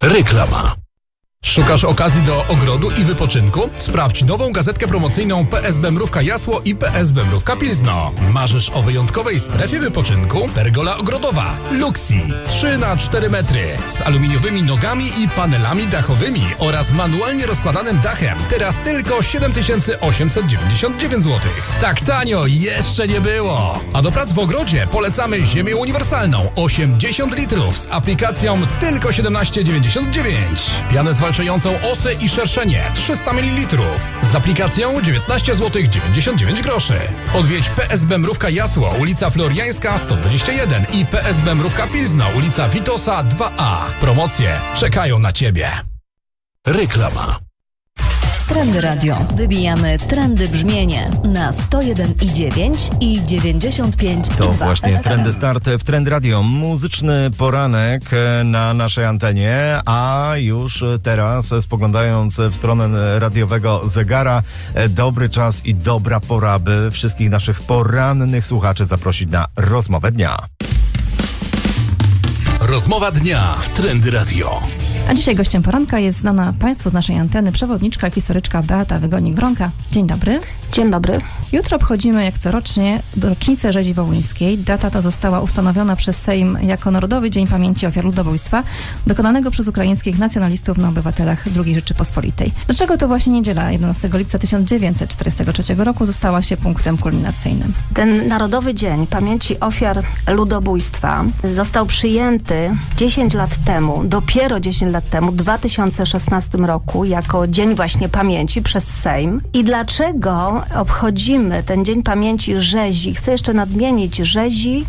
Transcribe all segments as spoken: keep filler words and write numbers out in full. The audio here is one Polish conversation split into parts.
Reklama. Szukasz okazji do ogrodu i wypoczynku? Sprawdź nową gazetkę promocyjną P S B Mrówka Jasło i P S B Mrówka Pilzno. Marzysz o wyjątkowej strefie wypoczynku? Pergola ogrodowa Luxi trzy na cztery metry z aluminiowymi nogami i panelami dachowymi oraz manualnie rozkładanym dachem. Teraz tylko siedem tysięcy osiemset dziewięćdziesiąt dziewięć złotych. Tak tanio jeszcze nie było! A do prac w ogrodzie polecamy ziemię uniwersalną osiemdziesiąt litrów z aplikacją tylko siedemnaście dziewięćdziesiąt dziewięć. Pianę zwalczającą osę i szerszenie trzysta mililitrów z aplikacją dziewiętnaście złotych dziewięćdziesiąt dziewięć groszy. Odwiedź P S B Mrówka Jasło, ulica Floriańska sto dwadzieścia jeden i P S B Mrówka Pilzno, ulica Witosa dwa A. Promocje czekają na Ciebie. Reklama. Trendy Radio. Wybijamy trendy brzmienie na sto jeden i dziewięć i dziewięćdziesiąt pięć To właśnie Trendy Start w Trendy Radio. Muzyczny poranek na naszej antenie, a już teraz, spoglądając w stronę radiowego zegara, dobry czas i dobra pora, by wszystkich naszych porannych słuchaczy zaprosić na rozmowę dnia. Rozmowa dnia w Trendy Radio. A dzisiaj gościem poranka jest znana Państwu z naszej anteny przewodniczka, historyczka Beata Wygonik-Wronka. Dzień dobry. Dzień dobry. Jutro obchodzimy jak corocznie rocznicę rzezi wołyńskiej. Data ta została ustanowiona przez Sejm jako Narodowy Dzień Pamięci Ofiar Ludobójstwa dokonanego przez ukraińskich nacjonalistów na obywatelach drugiej Rzeczypospolitej. Dlaczego to właśnie niedziela jedenastego lipca tysiąc dziewięćset czterdziestego trzeciego roku została się punktem kulminacyjnym? Ten Narodowy Dzień Pamięci Ofiar Ludobójstwa został przyjęty dziesięć lat temu, dopiero dziesięć lat temu, w dwa tysiące szesnastym roku, jako Dzień właśnie Pamięci przez Sejm. I dlaczego obchodzimy ten Dzień Pamięci rzezi? Chcę jeszcze nadmienić rzezi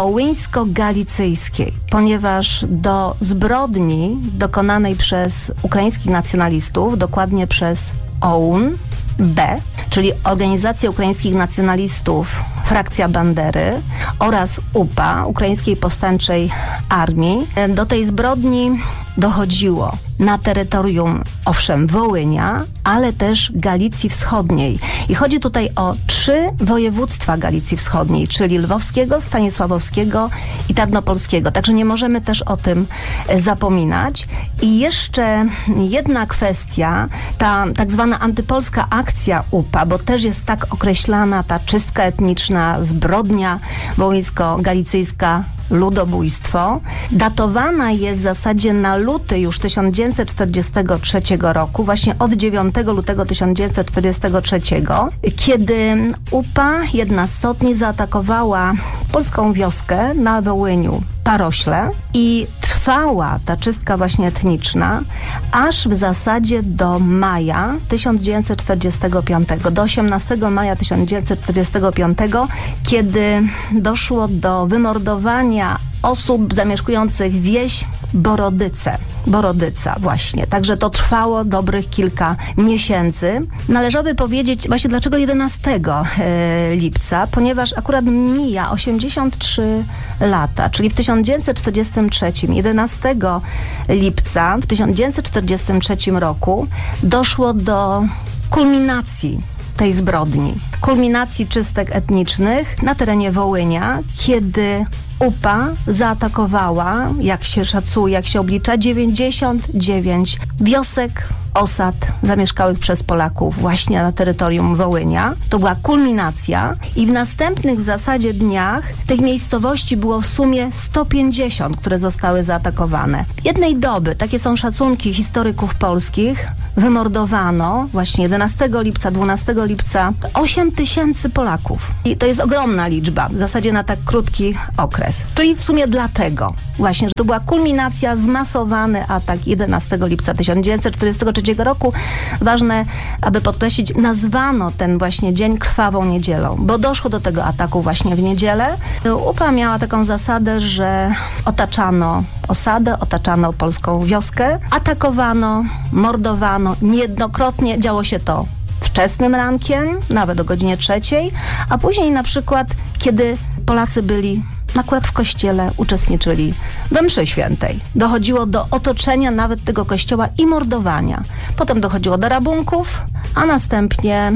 wołyńsko-galicyjskiej, ponieważ do zbrodni dokonanej przez ukraińskich nacjonalistów, dokładnie przez O U N B, czyli Organizacja Ukraińskich Nacjonalistów, frakcja Bandery oraz U P A, Ukraińskiej Powstańczej Armii, do tej zbrodni dochodziło na terytorium, owszem, Wołynia, ale też Galicji Wschodniej. I chodzi tutaj o trzy województwa Galicji Wschodniej, czyli lwowskiego, stanisławowskiego i tarnopolskiego. Także nie możemy też o tym zapominać. I jeszcze jedna kwestia, ta tak zwana antypolska akcja U P A, bo też jest tak określana ta czystka etniczna, zbrodnia wołyńsko-galicyjska, ludobójstwo, datowana jest w zasadzie na luty już tysiąc dziewięćset czterdziestego trzeciego roku, właśnie od dziewiątego lutego tysiąc dziewięćset czterdziestego trzeciego, kiedy U P A, jedna z sotni, zaatakowała polską wioskę na Wołyniu, Parośle, i trwała ta czystka właśnie etniczna aż w zasadzie do maja tysiąc dziewięćset czterdziestego piątego, do osiemnastego maja tysiąc dziewięćset czterdziestego piątego, kiedy doszło do wymordowania osób zamieszkujących wieś Borodyce. Borodyca właśnie. Także to trwało dobrych kilka miesięcy. Należałoby powiedzieć właśnie dlaczego jedenastego lipca, ponieważ akurat mija osiemdziesiąt trzy lata, czyli w tysiąc dziewięćset czterdziestym trzecim, jedenastego lipca w tysiąc dziewięćset czterdziestym trzecim roku doszło do kulminacji tej zbrodni. Kulminacji czystek etnicznych na terenie Wołynia, kiedy U P A zaatakowała, jak się szacuje, jak się oblicza, dziewięćdziesiąt dziewięć wiosek, osad zamieszkałych przez Polaków właśnie na terytorium Wołynia. To była kulminacja i w następnych w zasadzie dniach tych miejscowości było w sumie sto pięćdziesiąt, które zostały zaatakowane. Jednej doby, takie są szacunki historyków polskich, wymordowano właśnie jedenastego lipca, dwunastego lipca osiem tysięcy Polaków. I to jest ogromna liczba, w zasadzie na tak krótki okres. Czyli w sumie dlatego właśnie, że to była kulminacja, zmasowany atak jedenastego lipca tysiąc dziewięćset czterdziestego trzeciego roku. Ważne, aby podkreślić, nazwano ten właśnie dzień krwawą niedzielą, bo doszło do tego ataku właśnie w niedzielę. U P A miała taką zasadę, że otaczano osadę, otaczano polską wioskę, atakowano, mordowano. Niejednokrotnie działo się to wczesnym rankiem, nawet o godzinie trzeciej, a później na przykład, kiedy Polacy byli akurat w kościele, uczestniczyli we mszy świętej. Dochodziło do otoczenia nawet tego kościoła i mordowania. Potem dochodziło do rabunków, a następnie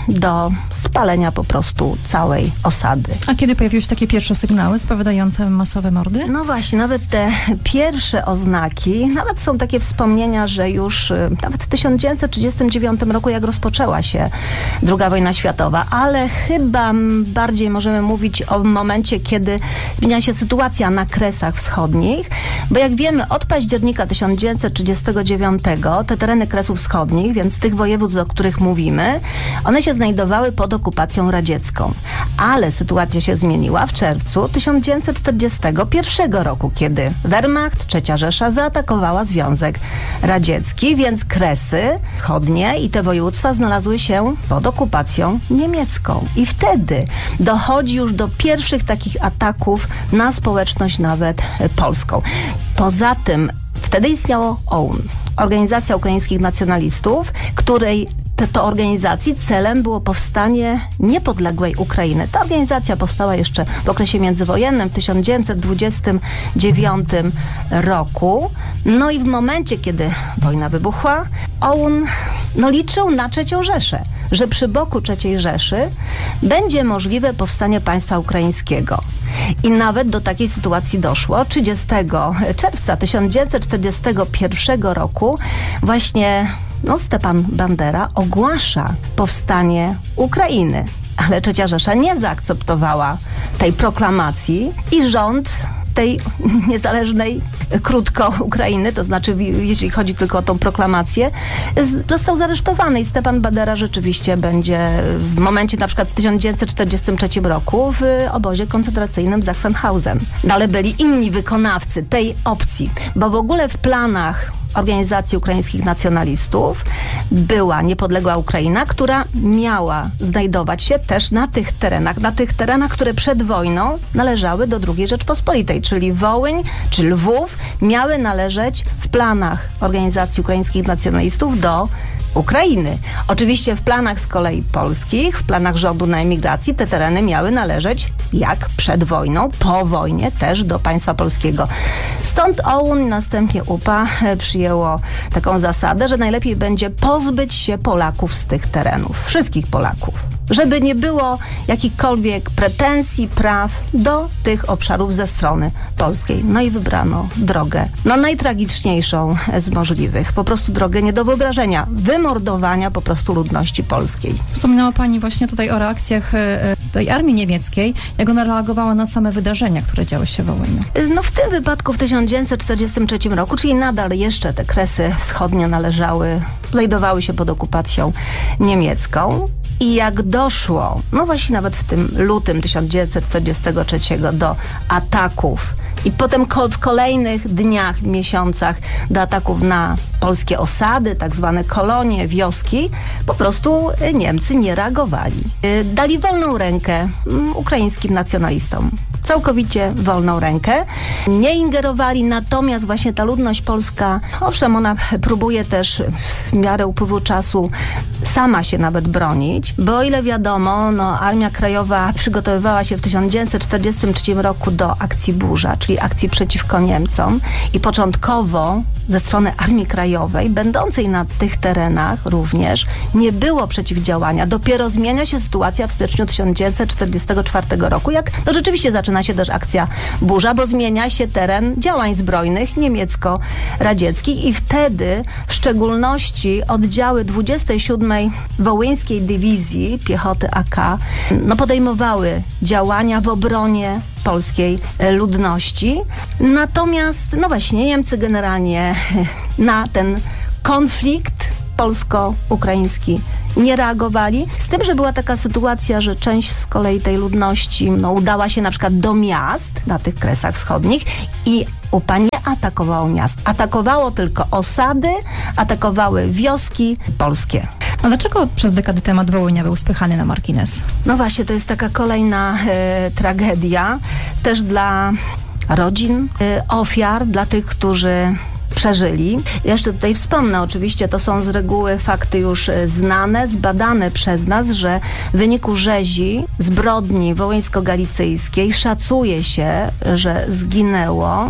do spalenia po prostu całej osady. A kiedy pojawiły się takie pierwsze sygnały spowiadające masowe mordy? No właśnie, nawet te pierwsze oznaki, nawet są takie wspomnienia, że już nawet w tysiąc dziewięćset trzydziestym dziewiątym roku, jak rozpoczęła się druga wojna światowa, ale chyba bardziej możemy mówić o momencie, kiedy zmienia się sytuacja na Kresach Wschodnich, bo jak wiemy, od października tysiąc dziewięćset trzydziestego dziewiątego te tereny Kresów Wschodnich, więc tych województw, o których mówimy, one się znajdowały pod okupacją radziecką. Ale sytuacja się zmieniła w czerwcu tysiąc dziewięćset czterdziestego pierwszego roku, kiedy Wehrmacht, trzecia Rzesza zaatakowała Związek Radziecki, więc Kresy Wschodnie i te województwa znalazły się pod okupacją niemiecką. I wtedy dochodzi już do pierwszych takich ataków na społeczność nawet polską. Poza tym wtedy istniało O U N, Organizacja Ukraińskich Nacjonalistów, której te, to organizacji celem było powstanie niepodległej Ukrainy. Ta organizacja powstała jeszcze w okresie międzywojennym w tysiąc dziewięćset dwudziestym dziewiątym roku. No i w momencie, kiedy wojna wybuchła, O U N no, liczył na trzecią Rzeszę, że przy boku trzeciej Rzeszy będzie możliwe powstanie państwa ukraińskiego. I nawet do takiej sytuacji doszło. trzydziestego czerwca tysiąc dziewięćset czterdziestego pierwszego roku właśnie no, Stepan Bandera ogłasza powstanie Ukrainy. Ale trzecia Rzesza nie zaakceptowała tej proklamacji i rząd tej niezależnej krótko Ukrainy, to znaczy jeśli chodzi tylko o tą proklamację, został zaresztowany i Stepan Bandera rzeczywiście będzie w momencie na przykład w tysiąc dziewięćset czterdziestym trzecim roku w obozie koncentracyjnym Sachsenhausen. No, ale byli inni wykonawcy tej opcji, bo w ogóle w planach Organizacji Ukraińskich Nacjonalistów była niepodległa Ukraina, która miała znajdować się też na tych terenach, na tych terenach, które przed wojną należały do drugiej Rzeczpospolitej, czyli Wołyń czy Lwów miały należeć w planach Organizacji Ukraińskich Nacjonalistów do Ukrainy. Oczywiście w planach z kolei polskich, w planach rządu na emigracji te tereny miały należeć jak przed wojną, po wojnie też do państwa polskiego. Stąd O U N i następnie U P A przyjęło taką zasadę, że najlepiej będzie pozbyć się Polaków z tych terenów. Wszystkich Polaków. Żeby nie było jakichkolwiek pretensji, praw do tych obszarów ze strony polskiej. No i wybrano drogę, no najtragiczniejszą z możliwych. Po prostu drogę nie do wyobrażenia. Wymordowania po prostu ludności polskiej. Wspominała Pani właśnie tutaj o reakcjach tej armii niemieckiej, jak ona reagowała na same wydarzenia, które działy się w Wołyniu. No w tym wypadku w tysiąc dziewięćset czterdziestym trzecim roku, czyli nadal jeszcze te Kresy Wschodnie należały, znajdowały się pod okupacją niemiecką. I jak doszło, no właśnie nawet w tym lutym tysiąc dziewięćset czterdziestego trzeciego do ataków i potem w kolejnych dniach, miesiącach do ataków na polskie osady, tak zwane kolonie, wioski, po prostu Niemcy nie reagowali. Dali wolną rękę ukraińskim nacjonalistom. Całkowicie wolną rękę. Nie ingerowali, natomiast właśnie ta ludność polska, owszem, ona próbuje też w miarę upływu czasu sama się nawet bronić, bo o ile wiadomo, no, Armia Krajowa przygotowywała się w tysiąc dziewięćset czterdziestym trzecim roku do akcji Burza, czyli akcji przeciwko Niemcom i początkowo ze strony Armii Krajowej, będącej na tych terenach również, nie było przeciwdziałania. Dopiero zmienia się sytuacja w styczniu tysiąc dziewięćset czterdziestego czwartego roku, jak no rzeczywiście zaczyna się też akcja Burza, bo zmienia się teren działań zbrojnych niemiecko-radzieckich i wtedy w szczególności oddziały dwudziestej siódmej Wołyńskiej Dywizji Piechoty A K no, podejmowały działania w obronie polskiej ludności. Natomiast, no właśnie, Niemcy generalnie na ten konflikt polsko-ukraiński nie reagowali. Z tym, że była taka sytuacja, że część z kolei tej ludności no, udała się na przykład do miast na tych Kresach Wschodnich i U P A nie atakowało miast. Atakowało tylko osady, atakowały wioski polskie. A dlaczego przez dekady temat Wołynia był spychany na margines? No właśnie, to jest taka kolejna e, tragedia też dla rodzin e, ofiar, dla tych, którzy przeżyli. Jeszcze tutaj wspomnę, oczywiście to są z reguły fakty już znane, zbadane przez nas, że w wyniku rzezi, zbrodni wołyńsko-galicyjskiej szacuje się, że zginęło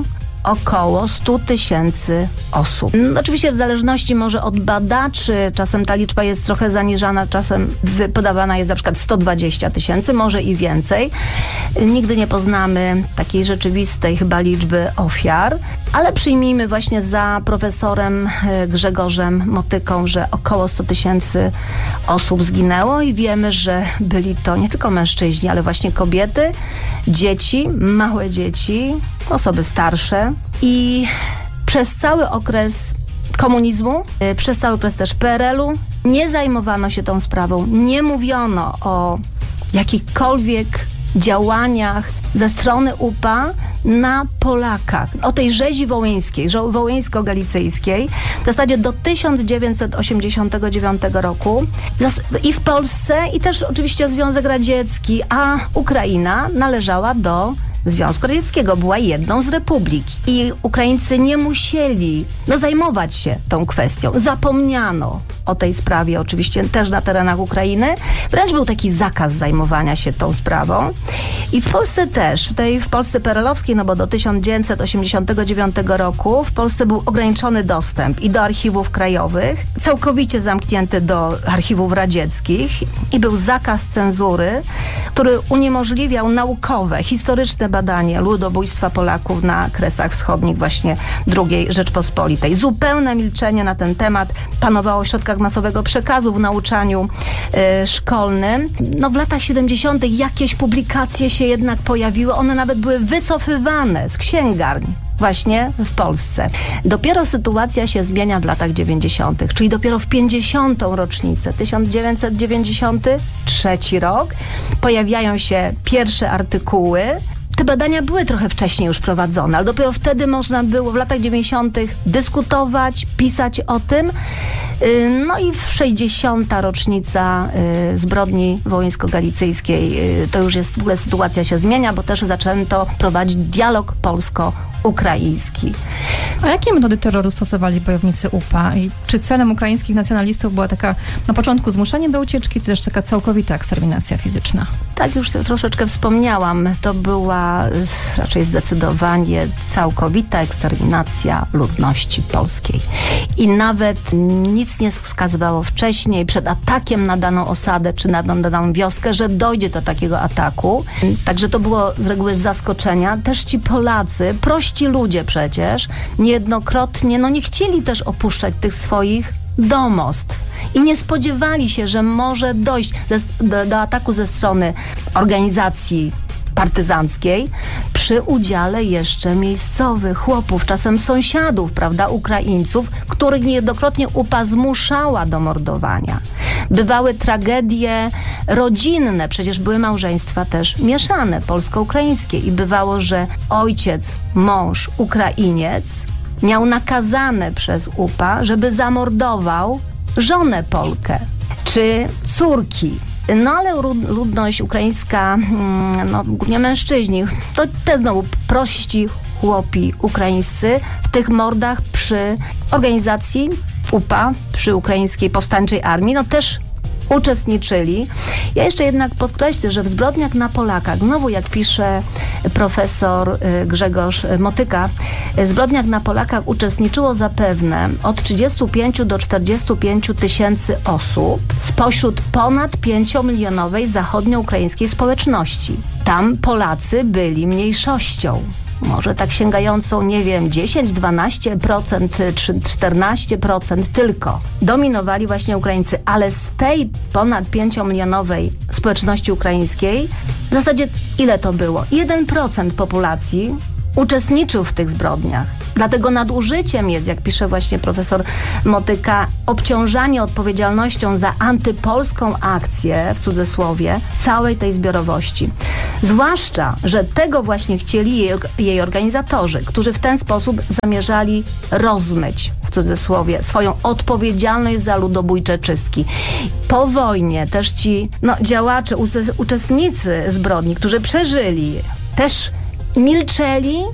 około sto tysięcy osób. Oczywiście w zależności może od badaczy, czasem ta liczba jest trochę zaniżana, czasem podawana jest na przykład sto dwadzieścia tysięcy, może i więcej. Nigdy nie poznamy takiej rzeczywistej chyba liczby ofiar, ale przyjmijmy właśnie za profesorem Grzegorzem Motyką, że około sto tysięcy osób zginęło i wiemy, że byli to nie tylko mężczyźni, ale właśnie kobiety, dzieci, małe dzieci, osoby starsze i przez cały okres komunizmu, przez cały okres też P R L-u nie zajmowano się tą sprawą, nie mówiono o jakichkolwiek działaniach ze strony U P A na Polakach, o tej rzezi wołyńskiej, wołyńsko-galicyjskiej, w zasadzie do tysiąc dziewięćset osiemdziesiątego dziewiątego roku i w Polsce, i też oczywiście Związek Radziecki, a Ukraina należała do Związku Radzieckiego, była jedną z republik i Ukraińcy nie musieli no, zajmować się tą kwestią. Zapomniano o tej sprawie oczywiście też na terenach Ukrainy. Wręcz był taki zakaz zajmowania się tą sprawą. I w Polsce też, tutaj w Polsce P R L-owskiej, no bo do tysiąc dziewięćset osiemdziesiątego dziewiątego roku w Polsce był ograniczony dostęp i do archiwów krajowych, całkowicie zamknięty do archiwów radzieckich i był zakaz cenzury, który uniemożliwiał naukowe, historyczne badanie ludobójstwa Polaków na Kresach Wschodnich właśnie drugiej Rzeczpospolitej. Zupełne milczenie na ten temat panowało w środkach masowego przekazu, w nauczaniu y, szkolnym. No w latach siedemdziesiątych jakieś publikacje się jednak pojawiły, one nawet były wycofywane z księgarni właśnie w Polsce. Dopiero sytuacja się zmienia w latach dziewięćdziesiątych, czyli dopiero w pięćdziesiątą rocznicę, tysiąc dziewięćset dziewięćdziesiąty trzeci rok, pojawiają się pierwsze artykuły. Te badania były trochę wcześniej już prowadzone, ale dopiero wtedy można było w latach dziewięćdziesiątych dyskutować, pisać o tym. No i w sześćdziesiąta rocznica zbrodni wołyńsko-galicyjskiej to już jest, w ogóle sytuacja się zmienia, bo też zaczęto prowadzić dialog polsko-ukraiński. A jakie metody terroru stosowali bojownicy U P A? I czy celem ukraińskich nacjonalistów była taka na początku zmuszenie do ucieczki, czy też taka całkowita eksterminacja fizyczna? Tak, już troszeczkę wspomniałam. To była raczej zdecydowanie całkowita eksterminacja ludności polskiej. I nawet nic nie wskazywało wcześniej, przed atakiem na daną osadę, czy na daną wioskę, że dojdzie do takiego ataku. Także to było z reguły z zaskoczenia. Też ci Polacy, prości ludzie przecież, niejednokrotnie, no nie chcieli też opuszczać tych swoich domostw. I nie spodziewali się, że może dojść ze, do, do ataku ze strony organizacji partyzanckiej przy udziale jeszcze miejscowych chłopów, czasem sąsiadów, prawda, Ukraińców, których niejednokrotnie U P A zmuszała do mordowania. Bywały tragedie rodzinne, przecież były małżeństwa też mieszane, polsko-ukraińskie i bywało, że ojciec, mąż, Ukrainiec miał nakazane przez U P A, żeby zamordował żonę Polkę czy córki. No ale ludność ukraińska, no głównie mężczyźni, to te znowu prości chłopi ukraińscy w tych mordach przy organizacji U P A, przy Ukraińskiej Powstańczej Armii, no też uczestniczyli. Ja jeszcze jednak podkreślę, że w zbrodniach na Polakach, znowu jak pisze profesor Grzegorz Motyka, w zbrodniach na Polakach uczestniczyło zapewne od trzydziestu pięciu do czterdziestu pięciu tysięcy osób spośród ponad pięciomilionowej zachodnioukraińskiej społeczności. Tam Polacy byli mniejszością. Może tak sięgającą, nie wiem, dziesięć, dwanaście procent, czternaście procent tylko. Dominowali właśnie Ukraińcy, ale z tej ponad pięciomilionowej społeczności ukraińskiej w zasadzie ile to było? jeden procent populacji uczestniczył w tych zbrodniach. Dlatego nadużyciem jest, jak pisze właśnie profesor Motyka, obciążanie odpowiedzialnością za antypolską akcję, w cudzysłowie, całej tej zbiorowości. Zwłaszcza, że tego właśnie chcieli jej, jej organizatorzy, którzy w ten sposób zamierzali rozmyć, w cudzysłowie, swoją odpowiedzialność za ludobójcze czystki. Po wojnie też ci no, działacze, uczestnicy zbrodni, którzy przeżyli, też milczeli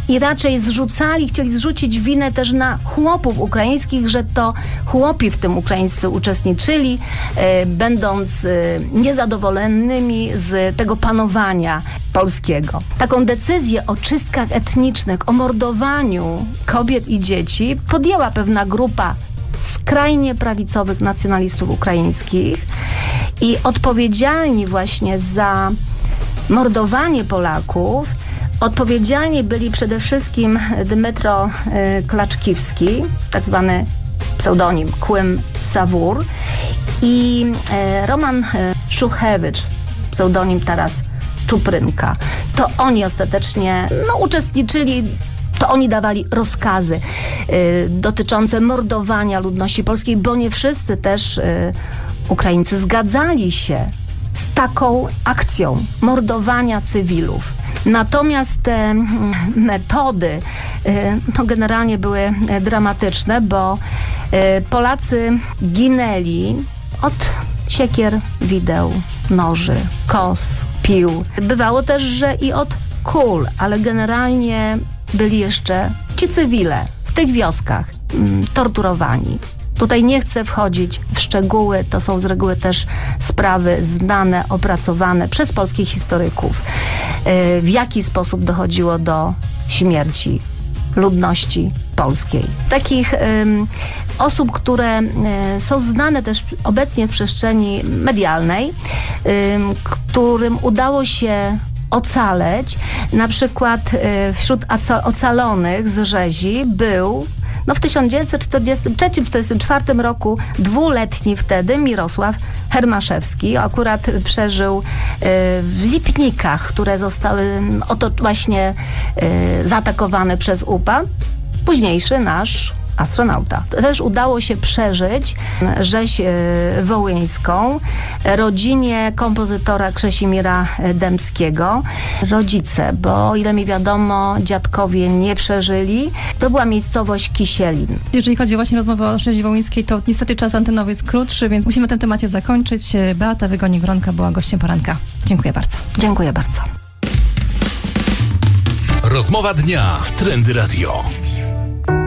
i raczej zrzucali, chcieli zrzucić winę też na chłopów ukraińskich, że to chłopi w tym ukraińscy uczestniczyli, e, będąc e, niezadowolonymi z tego panowania polskiego. Taką decyzję o czystkach etnicznych, o mordowaniu kobiet i dzieci podjęła pewna grupa skrajnie prawicowych nacjonalistów ukraińskich i odpowiedzialni właśnie za mordowanie Polaków odpowiedzialni byli przede wszystkim Dmytro y, Klaczkiwski, tak zwany pseudonim Kłym Sawur, i y, Roman y, Szuchewicz, pseudonim Taras Czuprynka. To oni ostatecznie no, uczestniczyli, to oni dawali rozkazy y, dotyczące mordowania ludności polskiej, bo nie wszyscy też y, Ukraińcy zgadzali się z taką akcją mordowania cywilów. Natomiast te metody no, generalnie były dramatyczne, bo Polacy ginęli od siekier, wideł, noży, kos, pił. Bywało też, że i od kul, ale generalnie byli jeszcze ci cywile w tych wioskach torturowani. Tutaj nie chcę wchodzić w szczegóły, to są z reguły też sprawy znane, opracowane przez polskich historyków, w jaki sposób dochodziło do śmierci ludności polskiej. Takich um, osób, które um, są znane też obecnie w przestrzeni medialnej, um, którym udało się ocaleć, na przykład um, wśród ocalonych z rzezi był no w tysiąc dziewięćset czterdziestym trzecim do czterdziestym czwartym roku dwuletni wtedy Mirosław Hermaszewski. Akurat przeżył y, w Lipnikach, które zostały oto właśnie y, zaatakowane przez U P A. Późniejszy nasz astronauta. Też udało się przeżyć rzeź wołyńską rodzinie kompozytora Krzesimira Dębskiego. Rodzice, bo o ile mi wiadomo, dziadkowie nie przeżyli. To była miejscowość Kisielin. Jeżeli chodzi właśnie o rozmowę o rzezi wołyńskiej, to niestety czas antenowy jest krótszy, więc musimy na tym temacie zakończyć. Beata Wygonik-Wronka była gościem poranka. Dziękuję bardzo. Dziękuję bardzo. Rozmowa dnia w Trendy Radio.